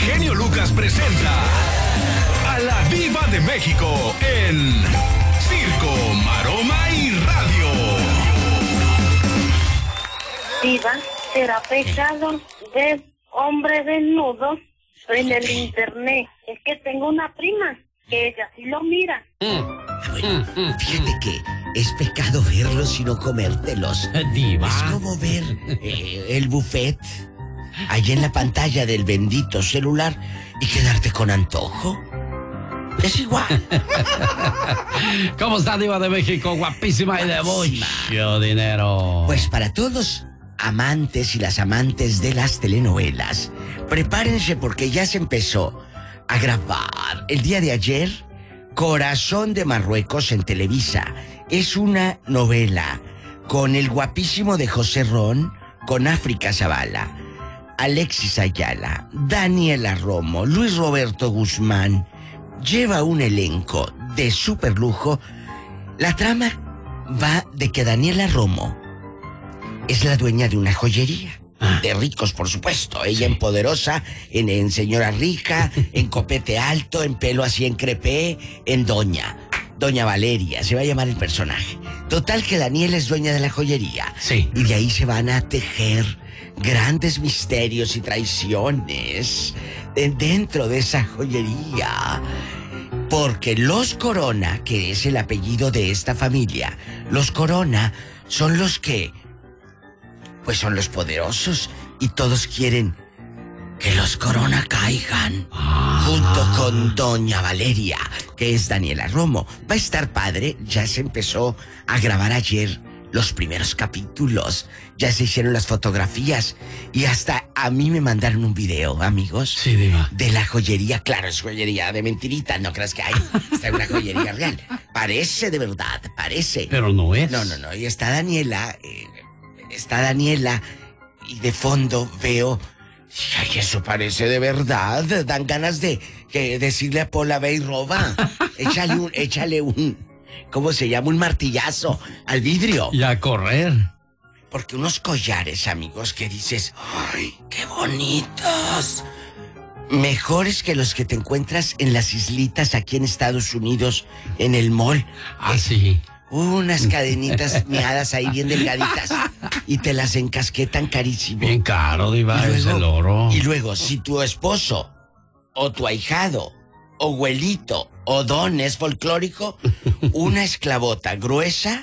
genio Lucas presenta a la Diva de México en Circo, Maroma y Radio. Diva, ¿será pecado ver hombre desnudo en el internet? Es que tengo una prima que ella sí lo mira. Bueno, fíjate que es pecado verlos y no comértelos. Diva. Es como ver el buffet ahí en la pantalla del bendito celular y quedarte con antojo. Es igual. ¿Cómo está, Diva de México? Guapísima y de mucho dinero. Pues para todos los amantes y las amantes de las telenovelas, prepárense porque ya se empezó a grabar el día de ayer Corazón de Marruecos en Televisa. Es una novela con el guapísimo de José Ron, con África Zavala, Alexis Ayala, Daniela Romo, Luis Roberto Guzmán. Lleva un elenco de super lujo. La trama va de que Daniela Romo es la dueña de una joyería. De ricos, por supuesto. Ella en poderosa, en señora rica, en copete alto, en pelo así en crepé, en Doña Valeria, se va a llamar el personaje. Total que Daniela es dueña de la joyería. Sí. Y de ahí se van a tejer grandes misterios y traiciones dentro de esa joyería. Porque los Corona, que es el apellido de esta familia, los Corona son los que, pues son los poderosos y todos quieren que los Corona caigan. Junto con Doña Valeria, que es Daniela Romo. Va a estar padre, ya se empezó a grabar ayer los primeros capítulos. Ya se hicieron las fotografías y hasta a mí me mandaron un video, amigos. Sí, Diva. De la joyería. Claro, es joyería de mentirita, no creas que hay. Está una joyería real. Parece de verdad, parece. Pero no es. No. Y está Daniela y de fondo veo, ay, eso parece de verdad. Dan ganas de decirle a Pola, ve y roba. Échale un, ¿cómo se llama? Un martillazo al vidrio. Y a correr. Porque unos collares, amigos, que dices, ay, qué bonitos. Mejores que los que te encuentras en las islitas aquí en Estados Unidos, en el mall. Sí. Unas cadenitas miadas ahí bien delgaditas y te las encasquetan carísimo. Bien caro, Diva, es el oro. Y luego, si tu esposo o tu ahijado o abuelito o don es folclórico, una esclavota gruesa,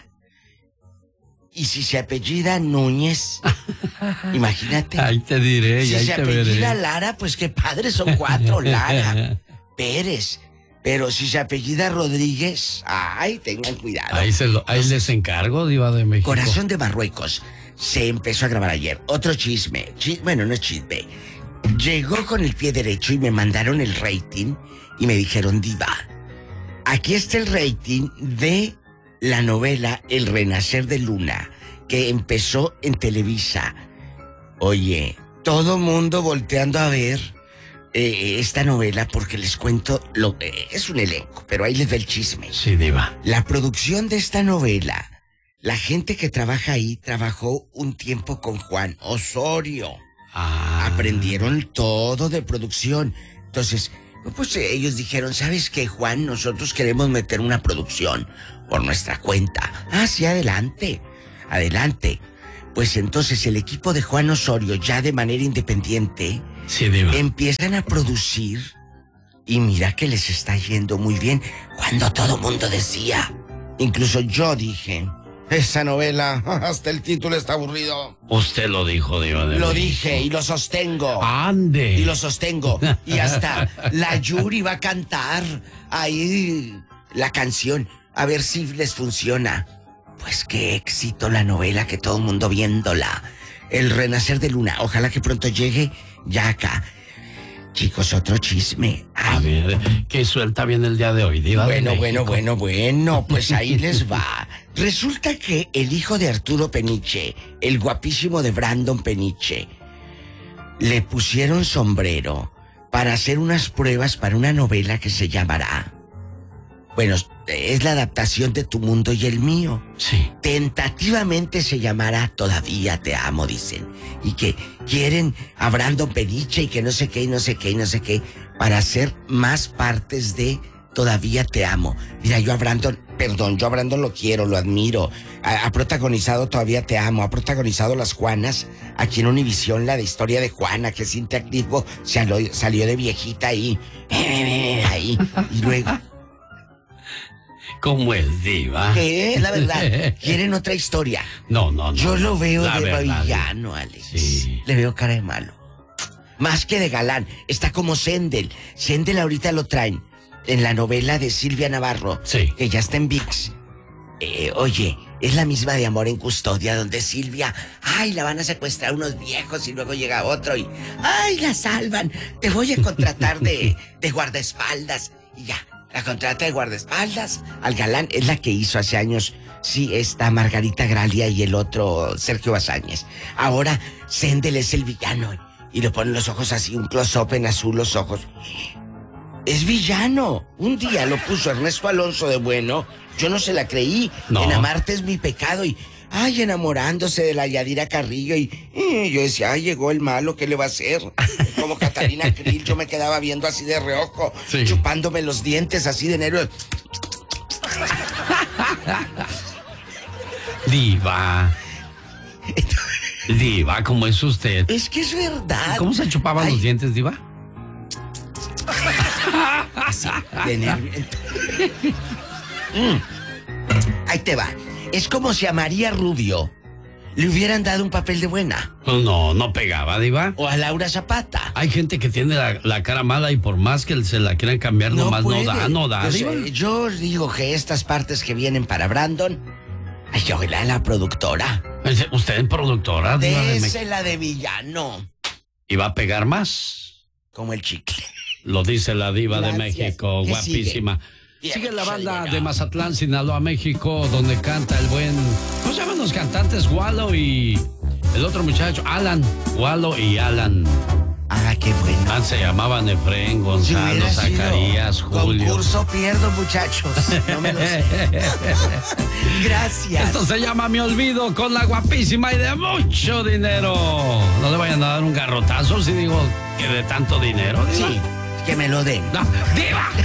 y si se apellida Núñez, imagínate. Ahí te diré, si ahí se te apellida veré. Lara, pues qué padre, son 4, Lara, Pérez. Pero si se apellida Rodríguez, ay, tengan cuidado. Ahí les encargo, Diva de México. Corazón de Marruecos se empezó a grabar ayer. Otro chisme. Bueno, no es chisme. Llegó con el pie derecho y me mandaron el rating y me dijeron, Diva, aquí está el rating de la novela El Renacer de Luna, que empezó en Televisa. Oye, todo mundo volteando a ver esta novela porque les cuento, es un elenco, pero ahí les va el chisme. Sí, Diva. La producción de esta novela, la gente que trabaja ahí trabajó un tiempo con Juan Osorio. Aprendieron todo de producción. Entonces, pues ellos dijeron, ¿sabes qué, Juan? Nosotros queremos meter una producción por nuestra cuenta. Sí, adelante. Pues entonces el equipo de Juan Osorio, ya de manera independiente, sí, Diva, empiezan a producir y mira que les está yendo muy bien. Cuando todo mundo decía, incluso yo dije, esa novela, hasta el título está aburrido. Usted lo dijo, Diva de Lo México. dije y lo sostengo. ¡Ande! Y lo sostengo. Y hasta la Yuri va a cantar ahí la canción. A ver si les funciona. Pues qué éxito la novela, que todo el mundo viéndola. El Renacer de Luna. Ojalá que pronto llegue ya acá. Chicos, otro chisme. A ver, ¿qué suelta bien el día de hoy, Diva de México? Bueno, pues ahí les va. Resulta que el hijo de Arturo Peniche, el guapísimo de Brandon Peniche, le pusieron sombrero para hacer unas pruebas para una novela que se llamará... Bueno, Es la adaptación de Tu mundo y el mío. Sí. Tentativamente se llamará Todavía te amo, dicen. Y que quieren a Brandon Peniche y que no sé qué, y no sé qué, y no sé qué, para hacer más partes de Todavía te amo. Mira, yo a Brandon lo quiero, lo admiro. Ha protagonizado Todavía te amo, ha protagonizado Las Juanas, aquí en Univisión, la de Historia de Juana, que es interactivo, salió de viejita ahí. Ahí. Y luego... ¿Cómo es, diva? ¿Qué? La verdad, ¿quieren otra historia? No. Yo lo veo La de verdad, villano, Alex. Sí. Le veo cara de malo. Más que de galán. Está como Sendel. Sendel ahorita lo traen en la novela de Silvia Navarro. Sí. Que ya está en ViX. Oye, es la misma de Amor en Custodia, donde Silvia, la van a secuestrar unos viejos y luego llega otro y, la salvan. Te voy a contratar de guardaespaldas. Y ya. La contrata de guardaespaldas al galán. Es la que hizo hace años, sí, esta Margarita Gralia y el otro Sergio Bazáñez. Ahora Sendel es el villano y le ponen los ojos así, un close-up en azul los ojos. Es villano. Un día lo puso Ernesto Alonso de bueno. Yo no se la creí. No. En Amarte es mi pecado y... enamorándose de la Yadira Carrillo y yo decía, llegó el malo, ¿qué le va a hacer? Como Catalina Krill, yo me quedaba viendo así de reojo, sí, chupándome los dientes así de nervios. Diva. Diva, ¿cómo es usted? Es que es verdad. ¿Cómo se chupaban los dientes, diva? Así, de nervios. Ahí te va. Es como si a María Rubio le hubieran dado un papel de buena. No pegaba, diva. O a Laura Zapata. Hay gente que tiene la cara mala y por más que se la quieran cambiar, nomás no da, diva. Yo digo que estas partes que vienen para Brandon, yo la productora. ¿Usted es productora, diva? Désela de villano. ¿Y va a pegar más? Como el chicle. Lo dice la diva Gracias. de México, ¿Qué guapísima. Sigue la banda de Mazatlán, Sinaloa, México, donde canta el buen... ¿Cómo se llaman los cantantes? Wallo y... el otro muchacho, Alan. Wallo y Alan. Qué bueno. Se llamaban Efrén, Gonzalo, Zacarías, Julio. Concurso pierdo, muchachos. No me lo sé. Gracias. Esto se llama Me Olvido, con la guapísima y de mucho dinero. No le vayan a dar un garrotazo si digo que de tanto dinero, ¿diva? Sí, que me lo den. No, ¡diva!